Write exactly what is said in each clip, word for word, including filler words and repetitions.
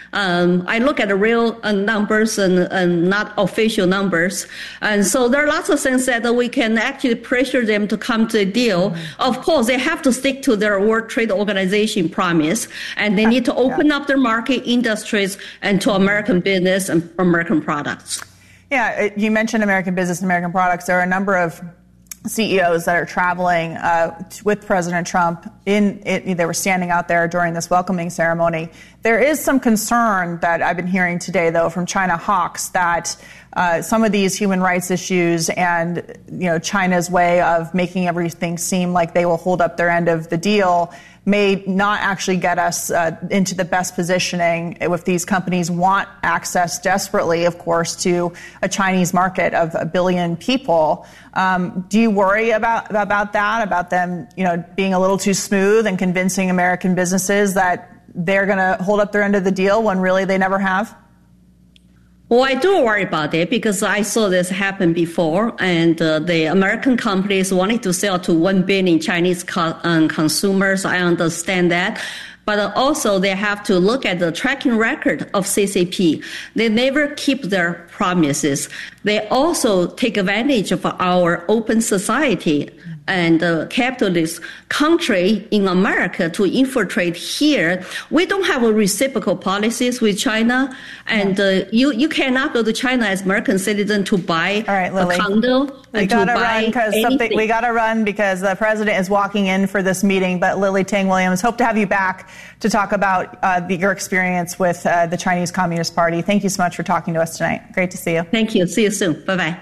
Um, I look at the real uh, numbers and, and not official numbers. And so there are lots of things that we can actually pressure them to come to a deal. Mm-hmm. Of course, they have to stick to their World Trade Organization promise, and they need to open yeah. up their market industries and to American business and American products. Yeah, you mentioned American business and American products. There are a number of C E Os that are traveling uh, with President Trump. In it, they were standing out there during this welcoming ceremony. There is some concern that I've been hearing today, though, from China hawks that uh, some of these human rights issues and, you know, China's way of making everything seem like they will hold up their end of the deal may not actually get us uh, into the best positioning if these companies want access desperately, of course, to a Chinese market of a billion people. Um, do you worry about about that, about them, you know, being a little too smooth and convincing American businesses that they're going to hold up their end of the deal when really they never have? Well, I do worry about it because I saw this happen before, and uh, the American companies wanted to sell to one billion Chinese co- um, consumers. I understand that. But also they have to look at the tracking record of C C P. They never keep their promises. They also take advantage of our open society and uh, capitalist country in America to infiltrate here. We don't have a reciprocal policies with China, and uh, you you cannot go to China as American citizen to buy All right, Lily, a condo. We and gotta to buy run because something. We gotta run because the president is walking in for this meeting. But Lily Teng Williams, hope to have you back to talk about uh, the, your experience with uh, the Chinese Communist Party. Thank you so much for talking to us tonight. Great to see you. Thank you. See you soon. Bye bye.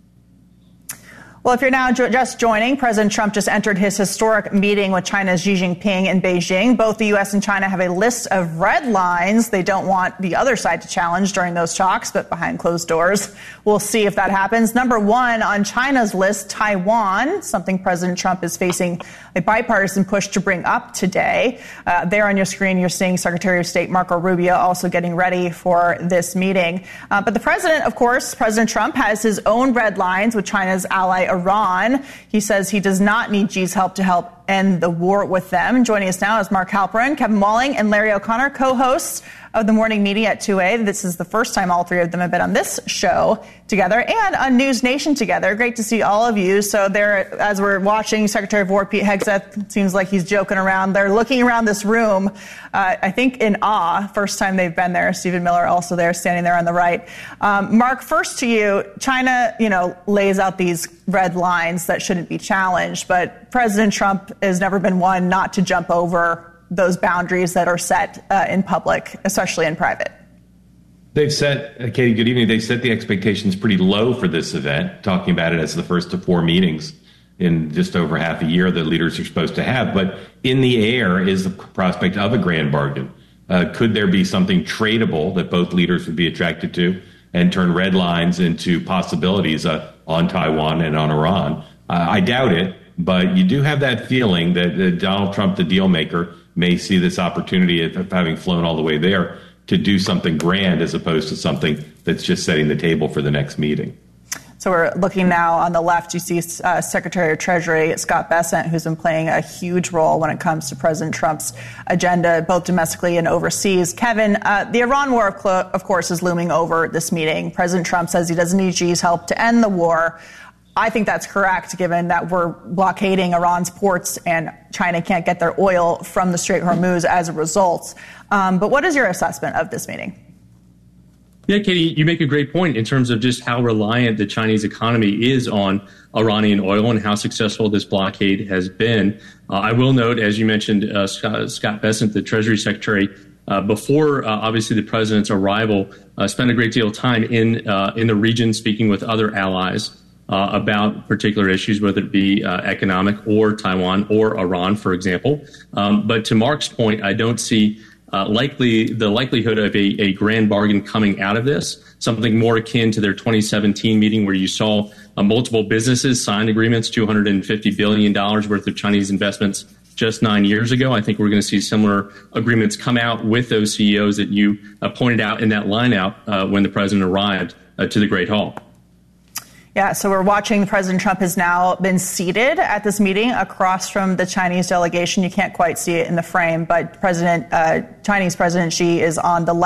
Well, if you're now jo- just joining, President Trump just entered his historic meeting with China's Xi Jinping in Beijing. Both the U S and China have a list of red lines they don't want the other side to challenge during those talks, but behind closed doors. We'll see if that happens. Number one on China's list, Taiwan, something President Trump is facing a bipartisan push to bring up today. Uh, there on your screen, you're seeing Secretary of State Marco Rubio also getting ready for this meeting. Uh, but the president, of course, President Trump has his own red lines with China's ally Iran. He says he does not need Xi's help to help end the war with them. Joining us now is Mark Halperin, Kevin Walling, and Larry O'Connor, co-hosts of the Morning Media at two A. This is the first time all three of them have been on this show together and on News Nation together. Great to see all of you. So there, as we're watching Secretary of War Pete Hegseth, seems like he's joking around. They're looking around this room, uh, I think in awe. First time they've been there. Stephen Miller also there, standing there on the right. Um, Mark, first to you. China, you know, lays out these red lines that shouldn't be challenged, but President Trump has never been one not to jump over those boundaries that are set uh, in public, especially in private. They've set, uh, Katie, good evening. They've set the expectations pretty low for this event, talking about it as the first of four meetings in just over half a year that leaders are supposed to have. But in the air is the prospect of a grand bargain. Uh, could there be something tradable that both leaders would be attracted to and turn red lines into possibilities uh, on Taiwan and on Iran? Uh, I doubt it, but you do have that feeling that uh, Donald Trump, the deal maker, may see this opportunity of, of having flown all the way there to do something grand as opposed to something that's just setting the table for the next meeting. So we're looking now on the left. You see uh, Secretary of Treasury Scott Bessent, who's been playing a huge role when it comes to President Trump's agenda, both domestically and overseas. Kevin, uh, the Iran war, of, cl- of course, is looming over this meeting. President Trump says he doesn't need Xi's help to end the war. I think that's correct, given that we're blockading Iran's ports and China can't get their oil from the Strait of Hormuz as a result. Um, but what is your assessment of this meeting? Yeah, Katie, you make a great point in terms of just how reliant the Chinese economy is on Iranian oil and how successful this blockade has been. Uh, I will note, as you mentioned, uh, Scott, Scott Bessent, the Treasury Secretary, uh, before uh, obviously the president's arrival, uh, spent a great deal of time in uh, in the region speaking with other allies uh, about particular issues, whether it be uh, economic or Taiwan or Iran, for example. Um, but to Mark's point, I don't see Uh, likely the likelihood of a, a grand bargain coming out of this, something more akin to their twenty seventeen meeting where you saw uh, multiple businesses sign agreements, two hundred fifty billion dollars worth of Chinese investments just nine years ago. I think we're going to see similar agreements come out with those C E Os that you uh, pointed out in that lineup uh, when the president arrived uh, to the Great Hall. Yeah, so we're watching. President Trump has now been seated at this meeting across from the Chinese delegation. You can't quite see it in the frame, but President uh, Chinese President Xi is on the left.